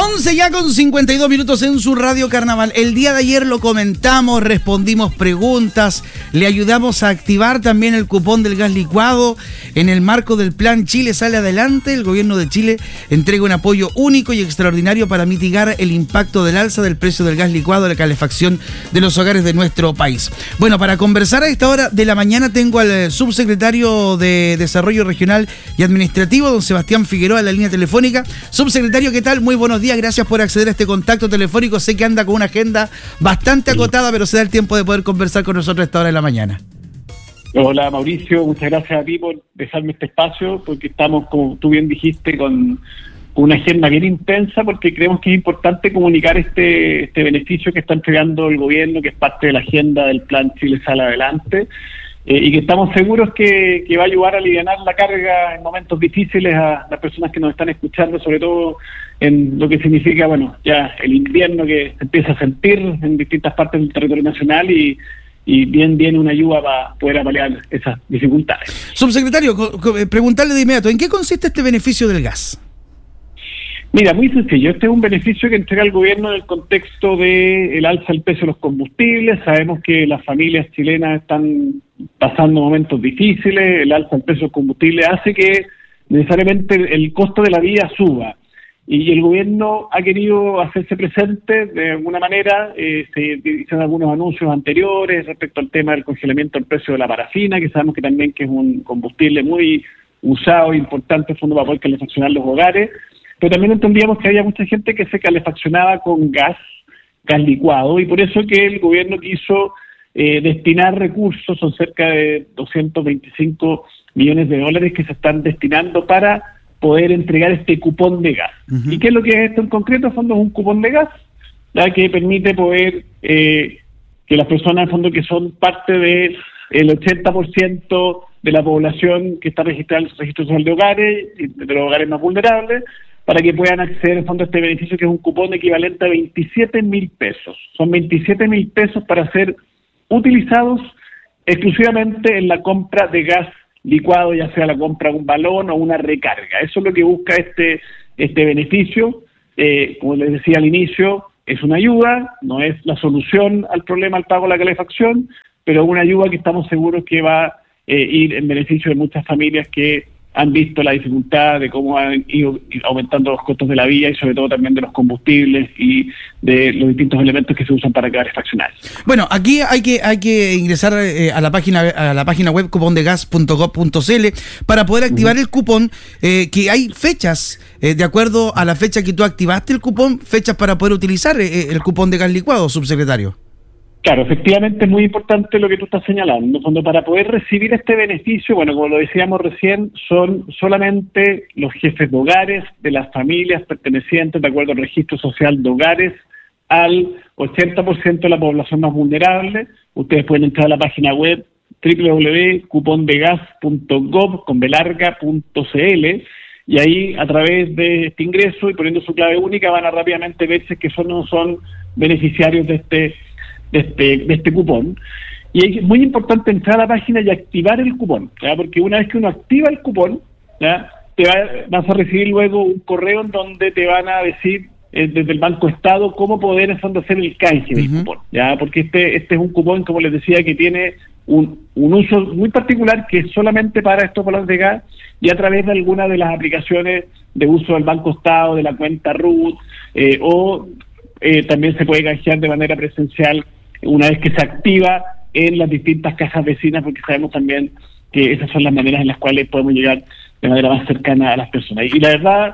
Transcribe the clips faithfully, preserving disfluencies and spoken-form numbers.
once ya con cincuenta y dos minutos en su Radio Carnaval. El día de ayer lo comentamos, respondimos preguntas, le ayudamos a activar también el cupón del gas licuado. En el marco del plan Chile Sale Adelante, el gobierno de Chile entrega un apoyo único y extraordinario para mitigar el impacto del alza del precio del gas licuado a la calefacción de los hogares de nuestro país. Bueno, para conversar a esta hora de la mañana tengo al subsecretario de Desarrollo Regional y Administrativo, don Sebastián Figueroa, en la línea telefónica. Subsecretario, ¿qué tal? Muy buenos días, gracias por acceder a este contacto telefónico. Sé que anda con una agenda bastante acotada, pero se da el tiempo de poder conversar con nosotros a esta hora de la mañana. Hola Mauricio, muchas gracias a ti por dejarme este espacio, porque estamos, como tú bien dijiste, con una agenda bien intensa, porque creemos que es importante comunicar este, este beneficio que está entregando el gobierno, que es parte de la agenda del plan Chile Sale Adelante, eh, y que estamos seguros que, que va a ayudar a aliviar la carga en momentos difíciles a las personas que nos están escuchando, sobre todo en lo que significa, bueno, ya el invierno que se empieza a sentir en distintas partes del territorio nacional y y bien viene una ayuda para poder paliar esas dificultades. Subsecretario, preguntarle de inmediato, ¿en qué consiste este beneficio del gas? Mira, muy sencillo. Este es un beneficio que entrega el gobierno en el contexto del alza del precio de los combustibles. Sabemos que las familias chilenas están pasando momentos difíciles. El alza del precio de los combustibles hace que necesariamente el costo de la vida suba. Y el gobierno ha querido hacerse presente de alguna manera. Eh, se hicieron algunos anuncios anteriores respecto al tema del congelamiento del precio de la parafina, que sabemos que también que es un combustible muy usado e importante en fondo para poder calefaccionar los hogares. Pero también entendíamos que había mucha gente que se calefaccionaba con gas, gas licuado, y por eso que el gobierno quiso eh, destinar recursos, son cerca de doscientos veinticinco millones de dólares que se están destinando para poder entregar este cupón de gas. Uh-huh. ¿Y qué es lo que es esto en concreto? En fondo es un cupón de gas, ¿ya? Que permite poder eh, que las personas en fondo que son parte de el ochenta por ciento de la población que está registrada en el registro social de hogares, de los hogares más vulnerables, para que puedan acceder en fondo a este beneficio, que es un cupón equivalente a veintisiete mil pesos. Son veintisiete mil pesos para ser utilizados exclusivamente en la compra de gas licuado, ya sea la compra de un balón o una recarga. Eso es lo que busca este este beneficio. Eh, como les decía al inicio, es una ayuda, no es la solución al problema del pago de la calefacción, pero una ayuda que estamos seguros que va a eh, ir en beneficio de muchas familias que han visto la dificultad de cómo han ido aumentando los costos de la vida y sobre todo también de los combustibles y de los distintos elementos que se usan para calefaccionar. Bueno, aquí hay que hay que ingresar eh, a la página a la página web cupón de gas punto gob punto cl para poder activar uh-huh. el cupón, eh, que hay fechas, eh, de acuerdo a la fecha que tú activaste el cupón, fechas para poder utilizar eh, el cupón de gas licuado, subsecretario. Claro, efectivamente es muy importante lo que tú estás señalando. Cuando para poder recibir este beneficio, bueno, como lo decíamos recién, son solamente los jefes de hogares de las familias pertenecientes, de acuerdo al registro social de hogares, al ochenta por ciento de la población más vulnerable. Ustedes pueden entrar a la página web doble u doble u doble u punto cupón de gas punto gob con b larga punto cl, y ahí a través de este ingreso y poniendo su clave única van a rápidamente ver si es que son, no son beneficiarios de este De este, de este cupón. Y es muy importante entrar a la página y activar el cupón, ¿ya? Porque una vez que uno activa el cupón, ¿ya? Te va, vas a recibir luego un correo en donde te van a decir eh, desde el Banco Estado cómo poder en fondo hacer el canje del uh-huh. cupón, ¿ya? Porque este este es un cupón, como les decía, que tiene un, un uso muy particular, que es solamente para estos balones de gas y a través de alguna de las aplicaciones de uso del Banco Estado, de la cuenta R U T, eh, o eh, también se puede canjear de manera presencial una vez que se activa en las distintas casas vecinas, porque sabemos también que esas son las maneras en las cuales podemos llegar de manera más cercana a las personas. Y la verdad,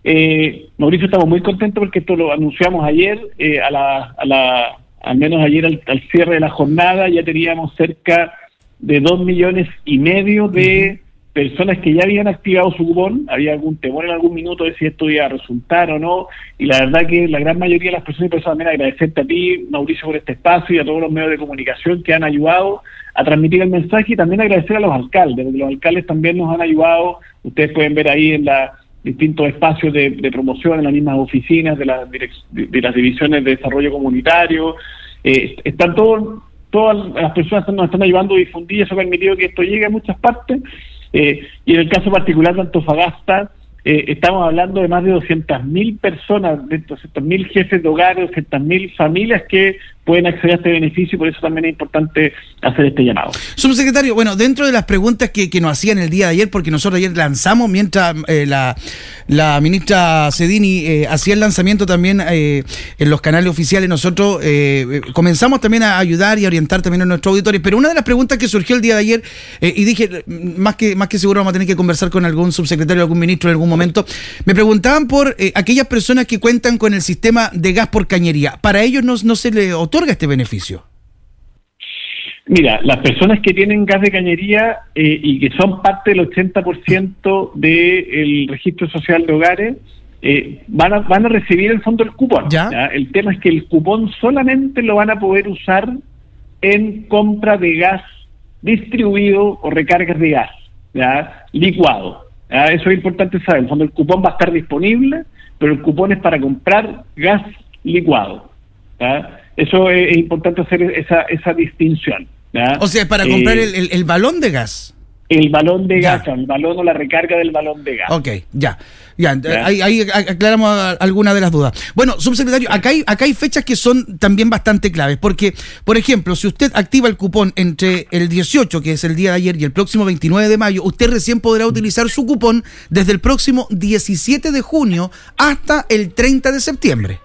eh, Mauricio, estamos muy contentos porque esto lo anunciamos ayer, eh, a la, a la, al menos ayer al, al cierre de la jornada, ya teníamos cerca de dos millones y medio de personas que ya habían activado su cupón. Había algún temor en algún minuto de si esto iba a resultar o no, y la verdad que la gran mayoría de las personas, y por eso también agradecerte a ti, Mauricio, por este espacio y a todos los medios de comunicación que han ayudado a transmitir el mensaje, y también agradecer a los alcaldes, porque los alcaldes también nos han ayudado. Ustedes pueden ver ahí en los distintos espacios de, de promoción, en las mismas oficinas de, la direc- de las divisiones de desarrollo comunitario, eh, están todos, todas las personas nos están ayudando a difundir, eso ha permitido que esto llegue a muchas partes. Eh, y en el caso particular de Antofagasta, eh, estamos hablando de más de doscientas mil personas, de doscientos mil jefes de hogar, doscientas mil familias que pueden acceder a este beneficio, y por eso también es importante hacer este llamado. Subsecretario, bueno, dentro de las preguntas que, que nos hacían el día de ayer, porque nosotros ayer lanzamos, mientras eh, la, la ministra Cedini eh, hacía el lanzamiento también eh, en los canales oficiales, nosotros eh, comenzamos también a ayudar y a orientar también a nuestros auditores, pero una de las preguntas que surgió el día de ayer, eh, y dije, más que, más que seguro vamos a tener que conversar con algún subsecretario, algún ministro en algún momento, me preguntaban por eh, aquellas personas que cuentan con el sistema de gas por cañería. Para ellos no, no se les otorga este beneficio. Mira, las personas que tienen gas de cañería eh, y que son parte del ochenta por ciento del registro social de hogares, eh, van, a, van a recibir el fondo el cupón. ¿Ya? ¿Ya? El tema es que el cupón solamente lo van a poder usar en compra de gas distribuido o recargas de gas, ¿ya? Licuado. ¿Ya? Eso es importante saber. En el fondo el cupón va a estar disponible, pero el cupón es para comprar gas licuado. ¿Ya? Eso es, es importante hacer esa, esa distinción. ¿Ya? O sea, para comprar eh, el, el, el balón de gas. El balón de Ya. gas, el balón o la recarga del balón de gas. Ok, ya. Ya, Ya. ahí, ahí aclaramos algunas de las dudas. Bueno, subsecretario, acá hay, acá hay fechas que son también bastante claves, porque, por ejemplo, si usted activa el cupón entre el dieciocho, que es el día de ayer, y el próximo veintinueve de mayo, usted recién podrá utilizar su cupón desde el próximo diecisiete de junio hasta el treinta de septiembre.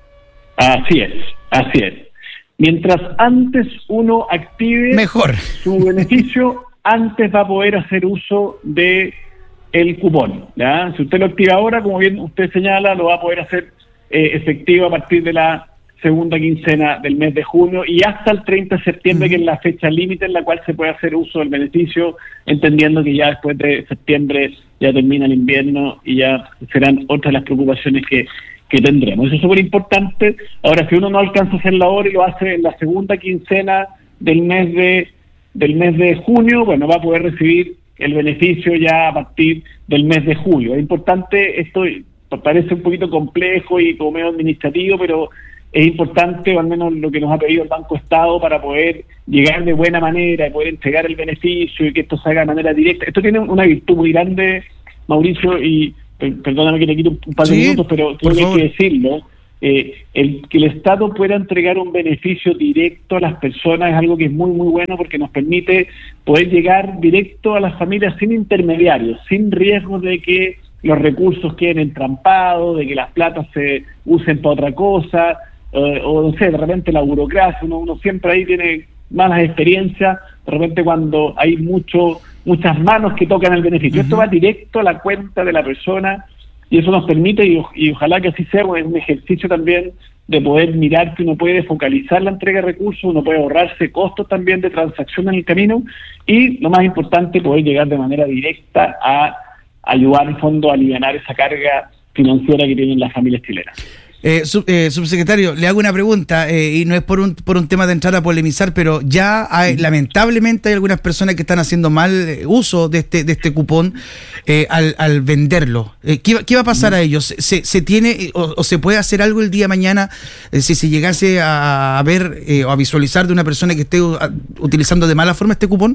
Así es, así es. Mientras antes uno active Mejor. su beneficio, antes va a poder hacer uso de el cupón. ¿Ya? Si usted lo activa ahora, como bien usted señala, lo va a poder hacer eh, efectivo a partir de la segunda quincena del mes de junio y hasta el treinta de septiembre, uh-huh. que es la fecha límite en la cual se puede hacer uso del beneficio, entendiendo que ya después de septiembre ya termina el invierno y ya serán otras las preocupaciones que que tendremos. Eso es súper importante. Ahora, si uno no alcanza a hacerlo ahora y lo hace en la segunda quincena del mes de del mes de junio, bueno, va a poder recibir el beneficio ya a partir del mes de julio. Es importante, esto parece un poquito complejo y como medio administrativo, pero es importante, o al menos lo que nos ha pedido el Banco Estado, para poder llegar de buena manera y poder entregar el beneficio y que esto se haga de manera directa. Esto tiene una virtud muy grande, Mauricio, y perdóname que te quito un par de sí, minutos, pero creo que hay que decirlo, eh, el que el Estado pueda entregar un beneficio directo a las personas es algo que es muy muy bueno, porque nos permite poder llegar directo a las familias sin intermediarios, sin riesgo de que los recursos queden entrampados, de que las platas se usen para otra cosa, eh, o no sé, de repente la burocracia, uno, uno siempre ahí tiene malas experiencias, de repente cuando hay mucho muchas manos que tocan el beneficio. Uh-huh. Esto va directo a la cuenta de la persona y eso nos permite, y, y ojalá que así sea, es un ejercicio también de poder mirar que uno puede focalizar la entrega de recursos, uno puede ahorrarse costos también de transacción en el camino y, lo más importante, poder llegar de manera directa a ayudar en fondo a aliviar esa carga financiera que tienen las familias chilenas. Eh, sub, eh, subsecretario, le hago una pregunta eh, y no es por un por un tema de entrar a polemizar, pero ya hay, lamentablemente hay algunas personas que están haciendo mal eh, uso de este de este cupón eh, al, al venderlo. Eh, ¿qué, ¿Qué va a pasar a ellos? ¿Se, se tiene o, o se puede hacer algo el día de mañana eh, si se llegase a, a ver eh, o a visualizar de una persona que esté uh, utilizando de mala forma este cupón?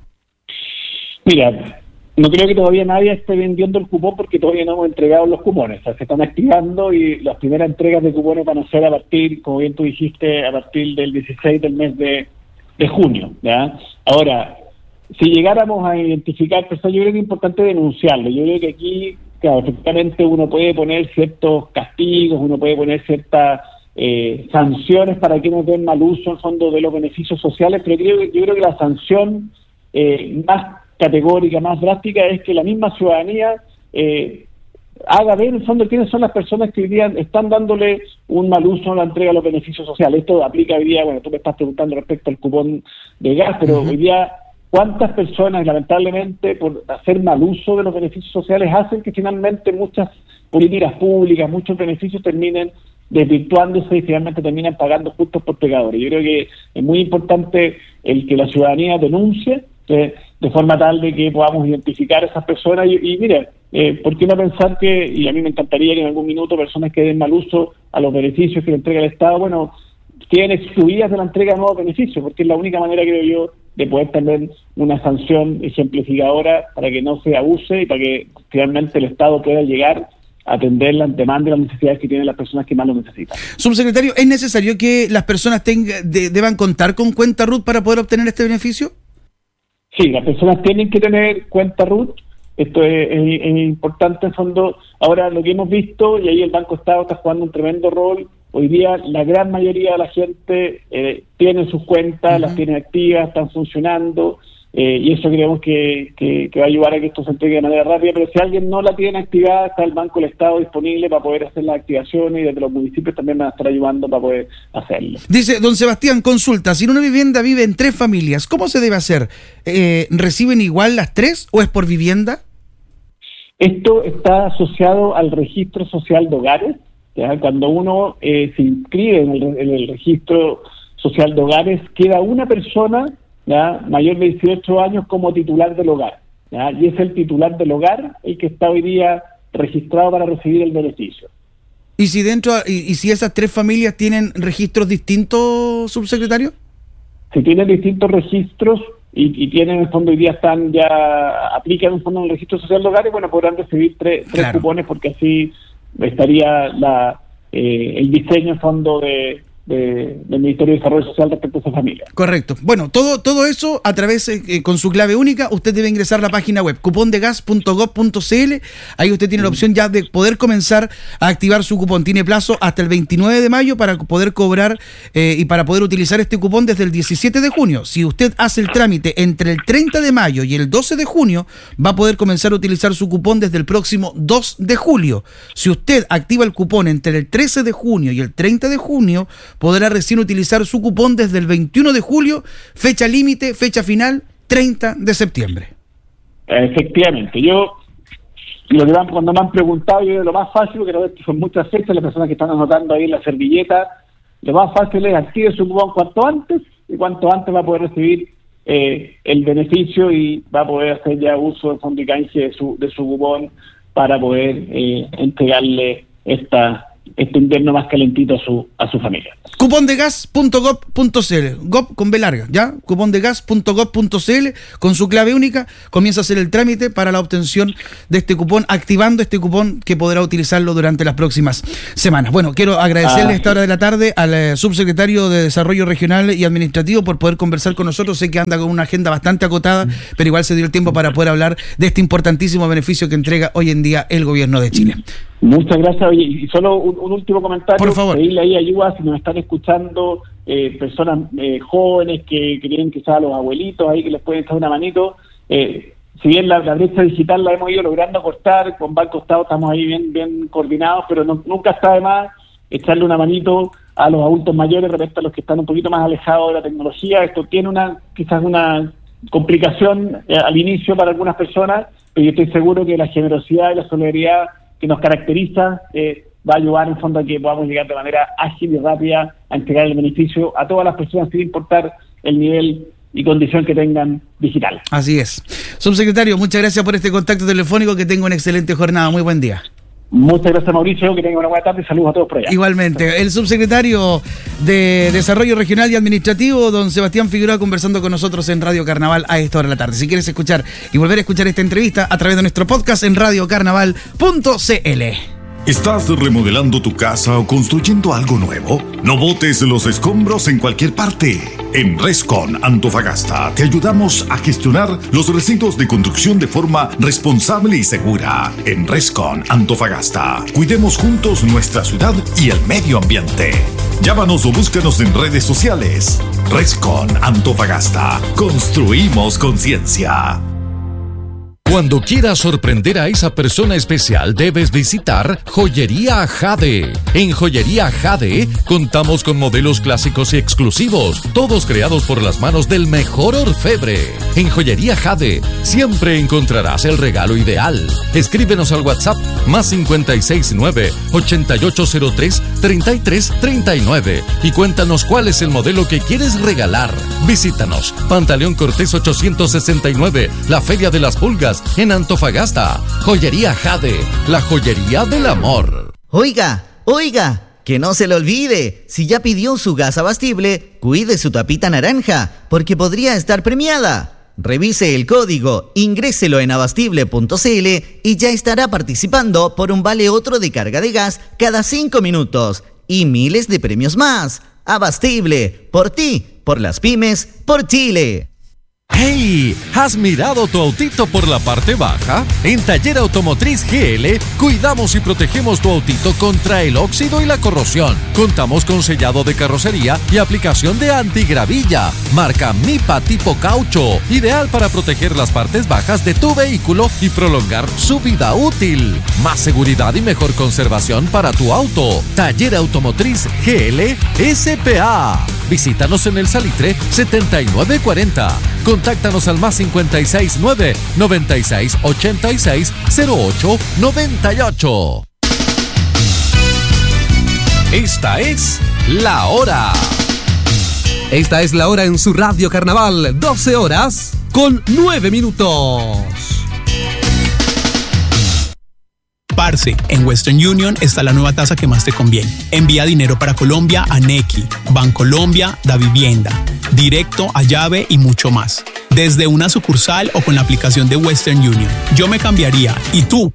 Mira, no creo que todavía nadie esté vendiendo el cupón porque todavía no hemos entregado los cupones. O sea, se están activando y las primeras entregas de cupones van a ser a partir, como bien tú dijiste, a partir del dieciséis del mes de, de junio. ¿Ya? Ahora, si llegáramos a identificar personas, yo creo que es importante denunciarlo. Yo creo que aquí, claro, efectivamente uno puede poner ciertos castigos, uno puede poner ciertas eh, sanciones para que no den mal uso en fondo de los beneficios sociales, pero creo que, yo creo que la sanción eh, más categórica, más drástica, es que la misma ciudadanía eh, haga ver en el fondo quiénes son las personas que hoy día están dándole un mal uso a la entrega de los beneficios sociales. Esto aplica hoy día, bueno, tú me estás preguntando respecto al cupón de gas, pero uh-huh. hoy día, ¿cuántas personas, lamentablemente, por hacer mal uso de los beneficios sociales, hacen que finalmente muchas políticas públicas, muchos beneficios terminen desvirtuándose y finalmente terminan pagando justos por pecadores? Yo creo que es muy importante el que la ciudadanía denuncie, eh, de forma tal de que podamos identificar a esas personas y, y mire, eh, ¿por qué no pensar que, y a mí me encantaría que en algún minuto personas que den mal uso a los beneficios que le entrega el Estado, bueno, queden excluidas de la entrega de nuevos beneficios, porque es la única manera, creo yo, de poder tener una sanción ejemplificadora para que no se abuse y para que finalmente el Estado pueda llegar a atender la demanda y las necesidades que tienen las personas que más lo necesitan. Subsecretario, ¿es necesario que las personas tengan, de, deban contar con cuenta R U T para poder obtener este beneficio? Sí, las personas tienen que tener cuenta R U T. Esto es, es, es importante en fondo. Ahora, lo que hemos visto, y ahí el Banco Estado está jugando un tremendo rol, hoy día la gran mayoría de la gente eh, tiene sus cuentas, uh-huh. las tiene activas, están funcionando, eh, y eso creemos que, que, que va a ayudar a que esto se entregue de manera rápida, pero si alguien no la tiene activada, está el Banco del Estado disponible para poder hacer las activaciones, y desde los municipios también van a estar ayudando para poder hacerlo. Dice, don Sebastián, consulta, si en una vivienda viven tres familias, ¿cómo se debe hacer? Eh, ¿Reciben igual las tres o es por vivienda? Esto está asociado al registro social de hogares. ¿Ya? Cuando uno eh, se inscribe en el, en el registro social de hogares, queda una persona, ¿ya?, mayor de dieciocho años como titular del hogar, ¿ya? Y es el titular del hogar el que está hoy día registrado para recibir el beneficio. ¿Y si dentro y, y si esas tres familias tienen registros distintos, subsecretario? Si tienen distintos registros y, y tienen, en el fondo, hoy día están ya, aplican en el fondo en el registro social de hogares, bueno, podrán recibir tres, tres claro. cupones, porque así estaría la eh, el diseño en fondo de, de, del Ministerio de Desarrollo Social respecto a esa familia. Correcto. Bueno, todo todo eso a través, eh, con su clave única, usted debe ingresar a la página web cupón de gas punto gob punto cl. Ahí usted tiene la opción ya de poder comenzar a activar su cupón. Tiene plazo hasta el veintinueve de mayo para poder cobrar eh, y para poder utilizar este cupón desde el diecisiete de junio. Si usted hace el trámite entre el treinta de mayo y el doce de junio, va a poder comenzar a utilizar su cupón desde el próximo dos de julio. Si usted activa el cupón entre el trece de junio y el treinta de junio, podrá recién utilizar su cupón desde el veintiuno de julio, fecha límite, fecha final, treinta de septiembre. Efectivamente, yo, lo que van, cuando me han preguntado, yo lo más fácil, porque son muchas fechas, las personas que están anotando ahí en la servilleta, lo más fácil es active su cupón cuanto antes, y cuanto antes va a poder recibir eh, el beneficio y va a poder hacer ya uso de fondo y canje de su, de su cupón para poder eh, entregarle esta este invierno más calentito a su a su familia. cupón de gas punto gob punto cl, gob con B larga, ¿ya? cupón de gas punto gob punto cl, con su clave única, comienza a hacer el trámite para la obtención de este cupón, activando este cupón que podrá utilizarlo durante las próximas semanas. Bueno, quiero agradecerle ah, a esta hora de la tarde al eh, subsecretario de Desarrollo Regional y Administrativo por poder conversar con nosotros. Sé que anda con una agenda bastante acotada, pero igual se dio el tiempo para poder hablar de este importantísimo beneficio que entrega hoy en día el gobierno de Chile. Muchas gracias. Oye, y solo un, un último comentario. Por favor. Pedirle ahí ayuda si nos están escuchando eh, personas eh, jóvenes que, que tienen quizás a los abuelitos ahí que les pueden echar una manito. Eh, si bien la, la brecha digital la hemos ido logrando cortar, con Banco Estado estamos ahí bien bien coordinados, pero no, nunca está de más echarle una manito a los adultos mayores respecto a los que están un poquito más alejados de la tecnología. Esto tiene una quizás una complicación eh, al inicio para algunas personas, pero yo estoy seguro que la generosidad y la solidaridad que nos caracteriza eh, va a ayudar en fondo a que podamos llegar de manera ágil y rápida a entregar el beneficio a todas las personas sin importar el nivel y condición que tengan digital. Así es. Subsecretario, muchas gracias por este contacto telefónico, que tenga una excelente jornada. Muy buen día. Muchas gracias, Mauricio, que tenga una buena tarde y saludos a todos por allá. Igualmente, el subsecretario de Desarrollo Regional y Administrativo, don Sebastián Figueroa, conversando con nosotros en Radio Carnaval a esta hora de la tarde. Si quieres escuchar y volver a escuchar esta entrevista a través de nuestro podcast en radio carnaval punto cl. ¿Estás remodelando tu casa o construyendo algo nuevo? No botes los escombros en cualquier parte. En Rescon Antofagasta te ayudamos a gestionar los residuos de construcción de forma responsable y segura. En Rescon Antofagasta, cuidemos juntos nuestra ciudad y el medio ambiente. Llámanos o búscanos en redes sociales. Rescon Antofagasta. Construimos conciencia. Cuando quieras sorprender a esa persona especial, debes visitar Joyería Jade. En Joyería Jade contamos con modelos clásicos y exclusivos, todos creados por las manos del mejor orfebre. En Joyería Jade siempre encontrarás el regalo ideal. Escríbenos al WhatsApp más cincuenta y seis nueve, ochenta y ocho cero tres, treinta y tres treinta y nueve y cuéntanos cuál es el modelo que quieres regalar. Visítanos, Pantaleón Cortés ochocientos sesenta y nueve, la Feria de las Pulgas, en Antofagasta. Joyería Jade, la joyería del amor. Oiga, oiga, Que no se le olvide, si ya pidió su gas abastible, cuide su tapita naranja, porque podría estar premiada. Revise el código, ingréselo en abastible punto c l y ya estará participando por un vale otro de carga de gas cada cinco minutos y miles de premios más. Abastible, por ti, por las pymes, por Chile. ¡Hey! ¿Has mirado tu autito por la parte baja? En Taller Automotriz G L cuidamos y protegemos tu autito contra el óxido y la corrosión. Contamos con sellado de carrocería y aplicación de antigravilla. Marca MIPA tipo caucho, ideal para proteger las partes bajas de tu vehículo y prolongar su vida útil. Más seguridad y mejor conservación para tu auto. Taller Automotriz G L S P A. Visítanos en el Salitre setenta y nueve cuarenta. Contáctanos al más cincuenta y seis nueve, noventa y seis, ochenta y seis, cero ocho, noventa y ocho. Esta es La Hora. Esta es La Hora en su Radio Carnaval, doce horas con nueve minutos. Parce, en Western Union está la nueva tasa que más te conviene. Envía dinero para Colombia a Nequi, Bancolombia, Davivienda, directo a llave y mucho más. Desde una sucursal o con la aplicación de Western Union. Yo me cambiaría. ¿Y tú?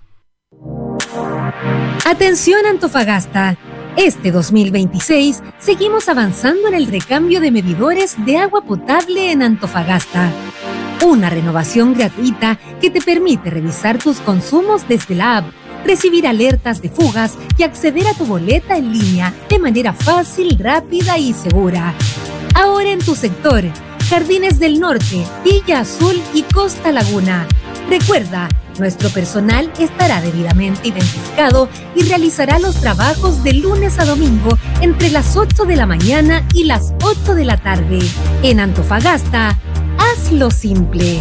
Atención Antofagasta. Este dos mil veintiséis seguimos avanzando en el recambio de medidores de agua potable en Antofagasta. Una renovación gratuita que te permite revisar tus consumos desde la app, recibir alertas de fugas y acceder a tu boleta en línea de manera fácil, rápida y segura. Ahora en tu sector, Jardines del Norte, Villa Azul y Costa Laguna. Recuerda, nuestro personal estará debidamente identificado y realizará los trabajos de lunes a domingo entre las ocho de la mañana y las ocho de la tarde. En Antofagasta, hazlo simple.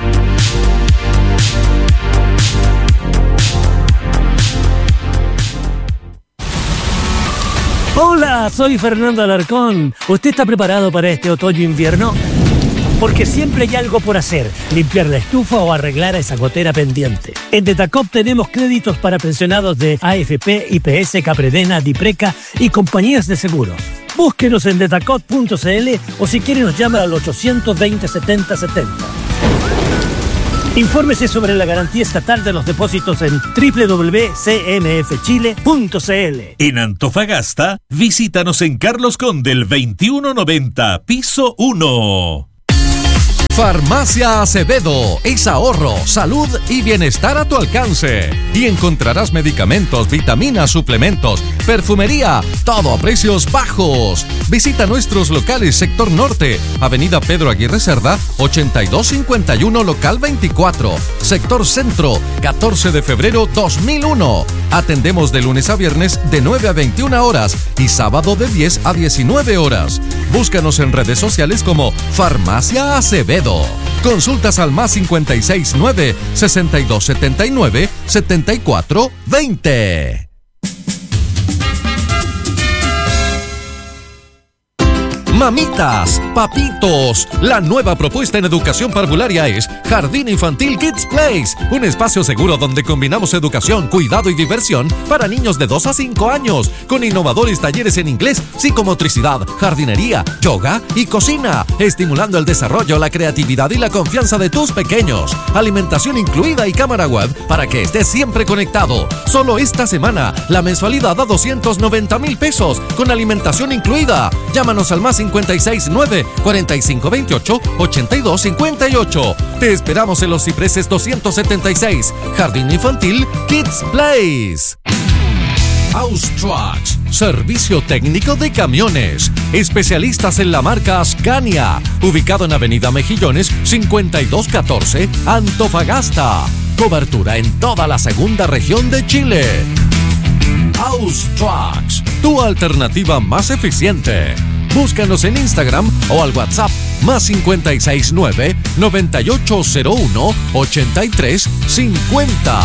Hola, soy Fernando Alarcón. ¿Usted está preparado para este otoño-invierno? Porque siempre hay algo por hacer, limpiar la estufa o arreglar esa gotera pendiente. En Detacop tenemos créditos para pensionados de A F P, I P S, Capredena, Dipreca y compañías de seguros. Búsquenos en detacop punto c l o si quiere nos llama al ochocientos veinte, setenta setenta. Infórmese sobre la garantía estatal de los depósitos en doble u doble u doble u punto c m f chile punto c l. En Antofagasta, visítanos en Carlos Condel veintiuno noventa, piso uno. Farmacia Acevedo es ahorro, salud y bienestar a tu alcance. Y encontrarás medicamentos, vitaminas, suplementos, perfumería, todo a precios bajos. Visita nuestros locales Sector Norte, Avenida Pedro Aguirre Cerda, ochenta y dos cincuenta y uno, local veinticuatro. Sector Centro, catorce de febrero dos mil uno. Atendemos de lunes a viernes de nueve a veintiuna horas y sábado de diez a diecinueve horas. Búscanos en redes sociales como Farmacia Acevedo. Consultas al más cincuenta y seis nueve, sesenta y dos setenta y nueve, setenta y cuatro veinte. Mamitas, papitos, la nueva propuesta en educación parvularia es Jardín Infantil Kids Place, un espacio seguro donde combinamos educación, cuidado y diversión para niños de dos a cinco años, con innovadores talleres en inglés, psicomotricidad, jardinería, yoga y cocina, estimulando el desarrollo, la creatividad y la confianza de tus pequeños. Alimentación incluida y cámara web para que estés siempre conectado. Solo esta semana, la mensualidad a doscientos noventa mil pesos, con alimentación incluida. Llámanos al más cincuenta y seis nueve, cuarenta y cinco veintiocho, ochenta y dos cincuenta y ocho. Te esperamos en los Cipreses doscientos setenta y seis, Jardín Infantil Kids Place. Austrucks, servicio técnico de camiones. Especialistas en la marca Scania, ubicado en Avenida Mejillones cincuenta y dos catorce, Antofagasta. Cobertura en toda la segunda región de Chile. Austrucks, tu alternativa más eficiente. Búscanos en Instagram o al WhatsApp más cincuenta y seis nueve, noventa y ocho cero uno, ochenta y tres cincuenta.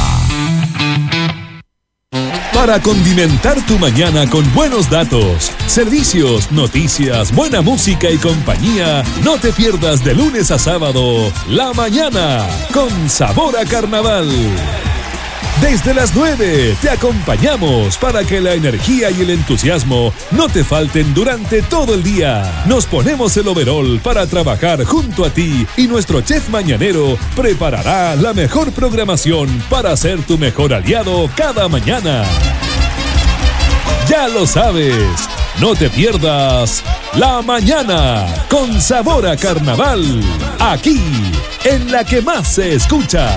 Para condimentar tu mañana con buenos datos, servicios, noticias, buena música y compañía, no te pierdas de lunes a sábado La Mañana con Sabor a Carnaval. Desde las nueve te acompañamos para que la energía y el entusiasmo no te falten durante todo el día. Nos ponemos el overol para trabajar junto a ti y nuestro chef mañanero preparará la mejor programación para ser tu mejor aliado cada mañana. Ya lo sabes, no te pierdas La Mañana con sabor a carnaval, aquí en la que más se escucha.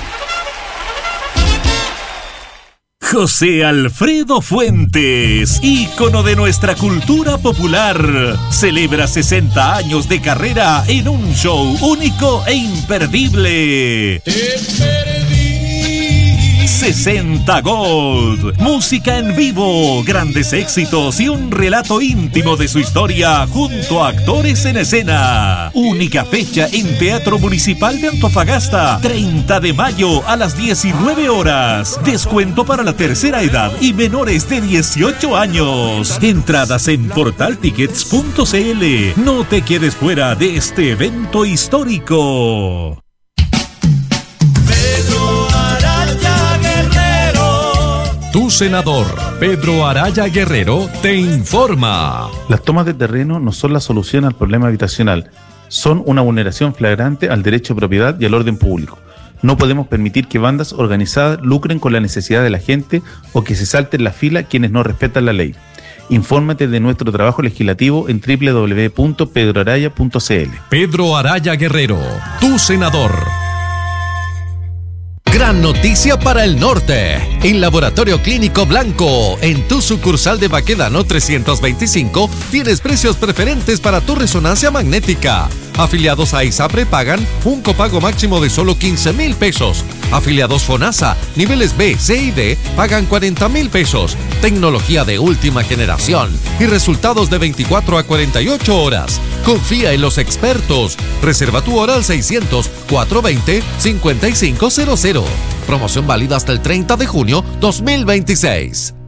José Alfredo Fuentes, ícono de nuestra cultura popular, celebra sesenta años de carrera en un show único e imperdible. sesenta Gold, música en vivo, grandes éxitos y un relato íntimo de su historia junto a actores en escena. Única fecha en Teatro Municipal de Antofagasta, treinta de mayo a las diecinueve horas. Descuento para la tercera edad y menores de dieciocho años. Entradas en portal tickets punto c l. No te quedes fuera de este evento histórico. Tu senador, Pedro Araya Guerrero, te informa. Las tomas de terreno no son la solución al problema habitacional, son una vulneración flagrante al derecho de propiedad y al orden público. No podemos permitir que bandas organizadas lucren con la necesidad de la gente o que se salten la fila quienes no respetan la ley. Infórmate de nuestro trabajo legislativo en doble u doble u doble u punto pedro araya punto c l. Pedro Araya Guerrero, tu senador. Gran noticia para el norte. En Laboratorio Clínico Blanco, en tu sucursal de Baquedano trescientos veinticinco, tienes precios preferentes para tu resonancia magnética. Afiliados a ISAPRE pagan un copago máximo de solo quince mil pesos. Afiliados FONASA, niveles B, C y D, pagan cuarenta mil pesos. Tecnología de última generación y resultados de veinticuatro a cuarenta y ocho horas. Confía en los expertos. Reserva tu hora al seiscientos, cuatrocientos veinte, cincuenta y cinco cero cero. Promoción válida hasta el treinta de junio dos mil veintiséis.